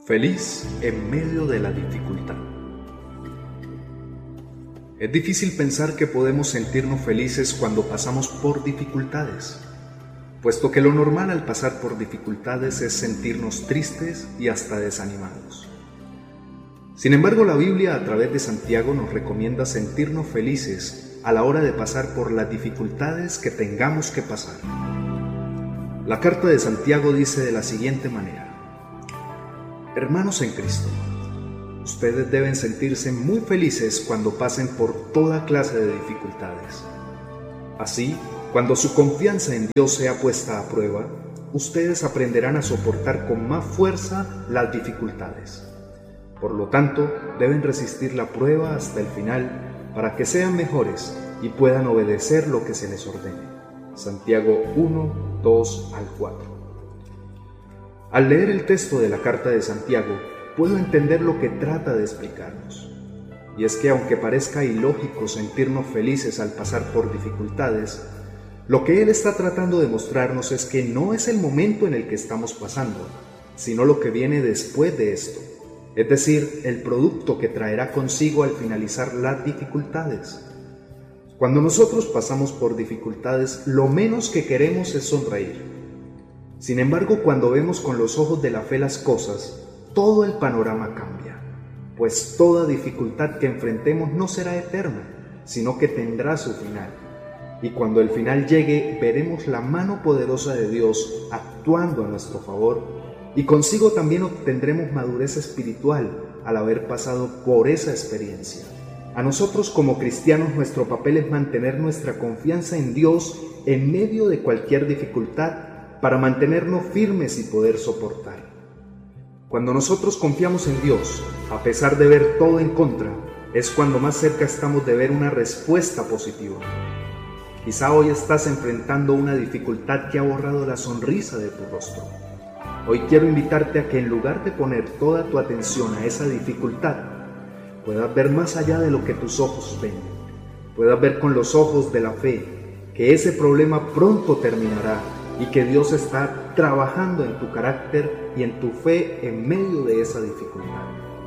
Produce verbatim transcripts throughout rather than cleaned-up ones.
Feliz en medio de la dificultad. Es difícil pensar que podemos sentirnos felices cuando pasamos por dificultades, puesto que lo normal al pasar por dificultades es sentirnos tristes y hasta desanimados. Sin embargo, la Biblia a través de Santiago nos recomienda sentirnos felices a la hora de pasar por las dificultades que tengamos que pasar. La carta de Santiago dice de la siguiente manera: Hermanos en Cristo, ustedes deben sentirse muy felices cuando pasen por toda clase de dificultades. Así, cuando su confianza en Dios sea puesta a prueba, ustedes aprenderán a soportar con más fuerza las dificultades. Por lo tanto, deben resistir la prueba hasta el final para que sean mejores y puedan obedecer lo que se les ordene. Santiago uno, dos al cuatro. Al leer el texto de la carta de Santiago, puedo entender lo que trata de explicarnos. Y es que aunque parezca ilógico sentirnos felices al pasar por dificultades, lo que él está tratando de mostrarnos es que no es el momento en el que estamos pasando, sino lo que viene después de esto, es decir, el producto que traerá consigo al finalizar las dificultades. Cuando nosotros pasamos por dificultades, lo menos que queremos es sonreír. Sin embargo, cuando vemos con los ojos de la fe las cosas, todo el panorama cambia, pues toda dificultad que enfrentemos no será eterna, sino que tendrá su final. Y cuando el final llegue, veremos la mano poderosa de Dios actuando a nuestro favor, y consigo también obtendremos madurez espiritual al haber pasado por esa experiencia. A nosotros como cristianos nuestro papel es mantener nuestra confianza en Dios en medio de cualquier dificultad para mantenernos firmes y poder soportar. Cuando nosotros confiamos en Dios, a pesar de ver todo en contra, es cuando más cerca estamos de ver una respuesta positiva. Quizá hoy estás enfrentando una dificultad que ha borrado la sonrisa de tu rostro. Hoy quiero invitarte a que en lugar de poner toda tu atención a esa dificultad, puedas ver más allá de lo que tus ojos ven. Puedas ver con los ojos de la fe que ese problema pronto terminará y que Dios está trabajando en tu carácter y en tu fe en medio de esa dificultad.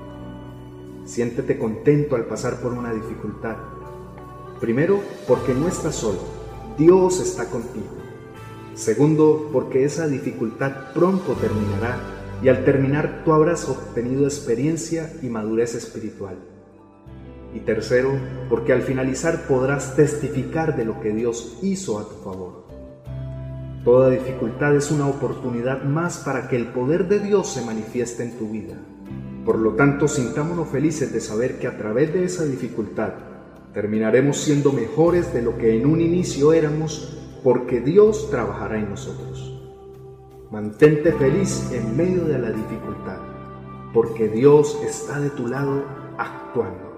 Siéntete contento al pasar por una dificultad. Primero, porque no estás solo, Dios está contigo. Segundo, porque esa dificultad pronto terminará y al terminar tú habrás obtenido experiencia y madurez espiritual. Y tercero, porque al finalizar podrás testificar de lo que Dios hizo a tu favor. Toda dificultad es una oportunidad más para que el poder de Dios se manifieste en tu vida. Por lo tanto, sintámonos felices de saber que a través de esa dificultad terminaremos siendo mejores de lo que en un inicio éramos, porque Dios trabajará en nosotros. Mantente feliz en medio de la dificultad, porque Dios está de tu lado actuando.